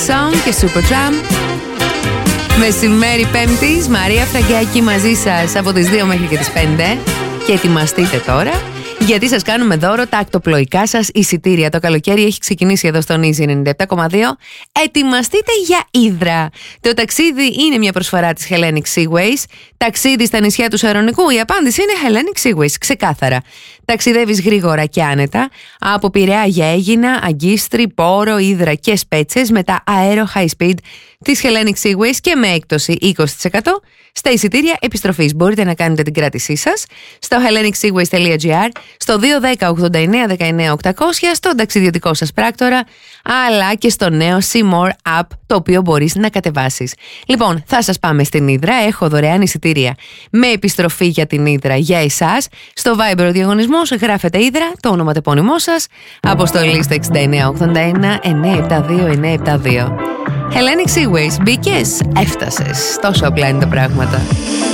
Song και Supertramp. Μεσημέρι Πέμπτης, Μαρία Φραγκάκη μαζί σας από τις 2 μέχρι και τις 5. Και ετοιμαστείτε τώρα, γιατί σας κάνουμε δώρο τα ακτοπλοϊκά σας εισιτήρια. Το καλοκαίρι έχει ξεκινήσει εδώ στον Easy 97,2. Ετοιμαστείτε για Ύδρα. Το ταξίδι είναι μια προσφορά της Hellenic Seaways. Ταξίδι στα νησιά του Σαρονικού. Η απάντηση είναι Hellenic Seaways, ξεκάθαρα. Ταξιδεύεις γρήγορα και άνετα από Πειραιά για Αίγινα, Αγκίστρι, Πόρο, Ύδρα και Σπέτσες με τα αέρο high speed της Hellenic Seaways και με έκπτωση 20% στα εισιτήρια επιστροφής. Μπορείτε να κάνετε την κράτησή σας στο hellenicseaways.gr, στο 210-89-19-800, στον ταξιδιωτικό σας πράκτορα, αλλά και στο νέο See More app, το οποίο μπορείς να κατεβάσεις. Λοιπόν, θα σας πάμε στην Ύδρα. Έχω δωρεάν εισιτήρια με επιστροφή για την Ύδρα για εσάς. Στο Viber ο διαγωνισμός, γράφετε Ύδρα, το όνομα τεπώνυμό σας, αποστολή στο 6981-972-972. Hellenic Seaways, μπήκες, έφτασες. Τόσο απλά είναι τα πράγματα.